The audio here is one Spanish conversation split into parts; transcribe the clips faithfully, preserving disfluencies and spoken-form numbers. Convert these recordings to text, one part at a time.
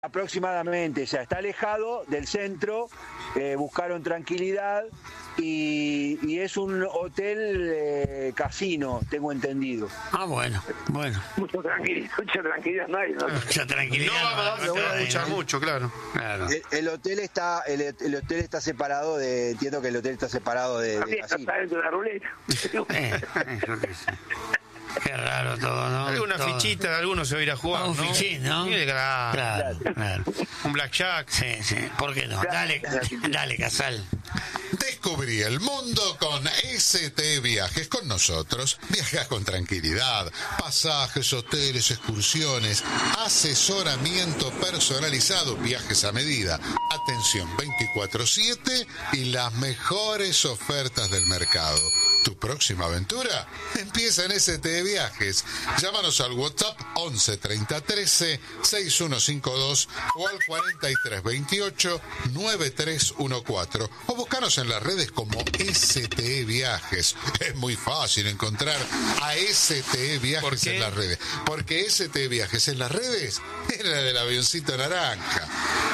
aproximadamente, ya está alejado del centro, eh, buscaron tranquilidad y, y es un hotel eh, casino, tengo entendido. Ah, bueno, bueno. Mucho tranquilidad, mucha tranquilidad no hay, ¿no? Mucha tranquilidad. No vamos a no, no, escuchar no, mucho, claro. Claro. El, el hotel está el, el hotel está separado de, entiendo que el hotel está separado de, de También casino. está dentro de la ruleta. Eh, eso que sí. Qué raro todo, ¿no? Alguna todo. fichita de alguno se va a ir a jugar, Ah, un ¿no? fichín, ¿no? Sí, claro. Claro, claro. Un blackjack. Sí, sí, ¿por qué no? Dale, dale, Casal. Descubrí el mundo con S T Viajes. Con nosotros viajas con tranquilidad. Pasajes, hoteles, excursiones, asesoramiento personalizado, viajes a medida, atención veinticuatro siete y las mejores ofertas del mercado. ¿Tu próxima aventura? Empieza en S T Viajes. Llámanos al WhatsApp once treinta trece sesenta y uno cincuenta y dos o al cuarenta y tres veintiocho noventa y tres catorce o buscanos en las redes como S T Viajes. Es muy fácil encontrar a S T Viajes en las redes, porque S T Viajes en las redes es la del avioncito naranja.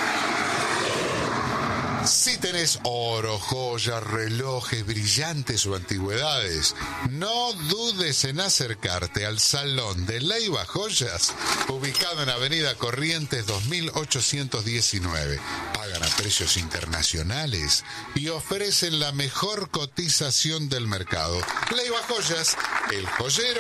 Si tenés oro, joyas, relojes, brillantes o antigüedades, no dudes en acercarte al Salón de Leiva Joyas, ubicado en Avenida Corrientes dos mil ochocientos diecinueve. Pagan a precios internacionales y ofrecen la mejor cotización del mercado. Leiva Joyas, el joyero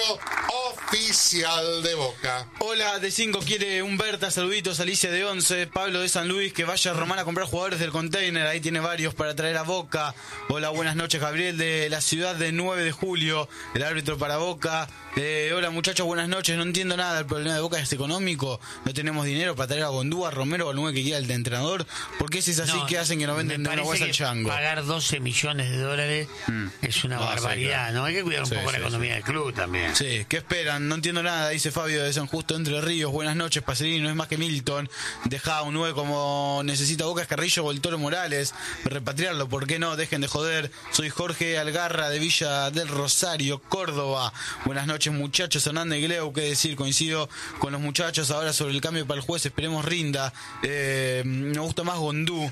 oficial de Boca. Hola, de cinco quiere Humberta, saluditos, Alicia de once, Pablo de San Luis, que vaya a Román a comprar jugadores del container, ahí tiene varios para traer a Boca. Hola, buenas noches, Gabriel de la ciudad de nueve de julio, el árbitro para Boca. Eh, hola muchachos, buenas noches, no entiendo nada, el problema de Boca es económico, no tenemos dinero para traer a Gondúa, Romero o al nueve que quiera el de entrenador. ¿Por qué si es así No, que hacen que nos venden de una bolsa al chango? Pagar doce millones de dólares mm. es una no, barbaridad, sí, ¿no? Hay que cuidar un sí, poco sí, la economía sí. del club también. Sí, ¿qué esperan? No entiendo nada, dice Fabio de San Justo, Entre Ríos. Buenas noches, Pacerini, no es más que Milton. Deja un nueve como necesita Boca, Escarrillo o el Toro Morales. Repatriarlo, ¿por qué no? Dejen de joder. Soy Jorge Algarra de Villa del Rosario, Córdoba. Buenas noches, muchachos. Hernández Gleu, qué decir, coincido con los muchachos ahora sobre el cambio para el juez, esperemos rinda. Eh, me gusta más Gondú.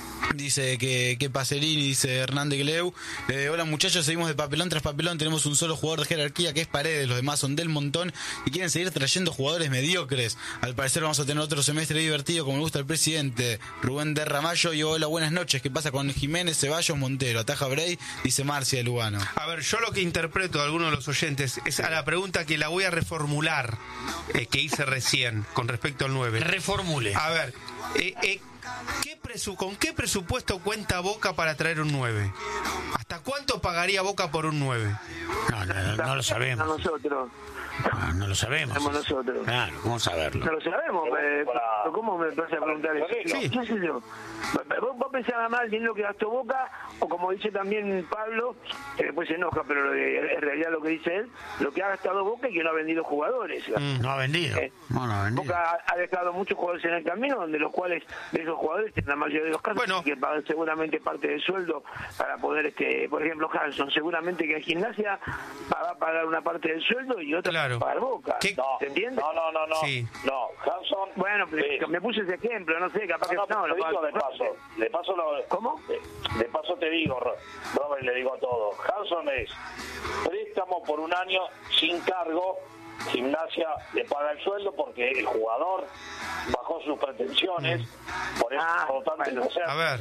Dice que, que Pacerini, dice Hernández Gleu. Eh, hola muchachos, seguimos de papelón tras papelón. Tenemos un solo jugador de jerarquía que es Paredes. Los demás son del montón y quieren seguir trayendo jugadores mediocres. Al parecer vamos a tener otro semestre divertido como le gusta al presidente Rubén de Ramallo. Y hola, buenas noches. ¿Qué pasa con Jiménez, Ceballos, Montero? Ataja Bray, dice Marcia de Lugano. A ver, yo lo que interpreto de algunos de los oyentes es a la pregunta que la voy a reformular, eh, que hice recién con respecto al nueve. Reformule. A ver, eh, eh, ¿qué presu- ¿con qué presupuesto cuenta Boca para traer un nueve? ¿Hasta cuánto pagaría Boca por un nueve? No, no, no, no lo A sabemos. nosotros. No, no lo sabemos. Somos nosotros. Claro, ¿cómo saberlo? No lo sabemos, eh, ¿cómo me vas a preguntar eso? Sí. ¿Qué sé yo? ¿Vos, vos pensabas más en lo que gastó Boca? O como dice también Pablo, que después se enoja, pero lo de- en realidad lo que dice él, lo que ha gastado Boca y que no ha vendido jugadores. Mm, no ha vendido. Eh, No, no ha vendido. Boca ha- ha dejado muchos jugadores en el camino, donde los cuales, de esos jugadores, en la mayoría de los casos, Bueno. que pagan seguramente parte del sueldo para poder, este por ejemplo, Hanson, seguramente que en Gimnasia va a pagar una parte del sueldo y otra Claro. para pagar Boca. ¿Qué? No, ¿Se entiende? no, no, no, no. Sí. No, Hanson. Bueno, sí. me, me puse ese ejemplo, no sé, capaz No, no, que no, te lo digo paga- de paso. De paso lo, ¿Cómo? De, de paso te digo, Ro- Robert, le digo a todos. Hanson es préstamo por un año sin cargo. Gimnasia le paga el sueldo porque el jugador bajó sus pretensiones. Por eso, Ah, por lo tanto, bueno. o sea, A ver.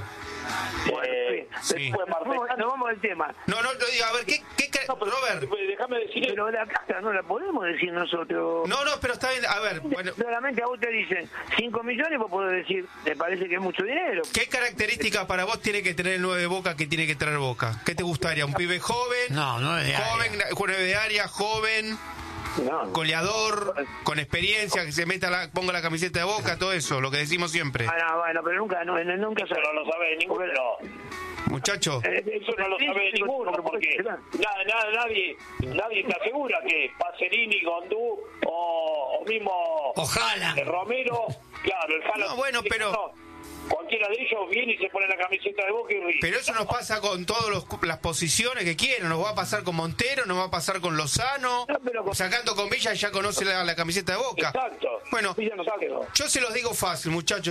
eh, sí. Sí. después Nos vamos, Martínez- nos vamos del tema. No, no, no, diga, a ver, ¿qué, qué, qué- No, pero, Robert? déjame decir. Pero la casa no la podemos decir nosotros. No, no, pero está bien, a ver, bueno, Solamente a vos te dicen cinco millones, vos podés decir, me parece que es mucho dinero. ¿qué características para vos tiene que tener el nueve de Boca que tiene que traer Boca? ¿Qué te gustaría? ¿Un pibe joven? No, nueve de área. Joven, nueve de área, joven, No. goleador, con experiencia, que se meta la, ponga la camiseta de Boca, todo eso, lo que decimos siempre. Bueno, bueno, pero nunca, no, no- nunca Eso no lo sabe ninguno. Muchacho, Eh, Eso no lo sabe ninguno, porque nada, nada, nadie, nadie te asegura que Pacerini, Gondú o, o mismo Ojalá. eh, Romero, claro, el Jalo. No, bueno, pero- Cualquiera de ellos viene y se pone la camiseta de Boca y ríe. Pero eso nos pasa con todas las posiciones que quieren. Nos va a pasar con Montero, nos va a pasar con Lozano. No, pero con- Sacando con Villa ya conoce la, la camiseta de Boca. Exacto. Bueno, Villa no sabe, ¿no? yo se los digo fácil, muchachos.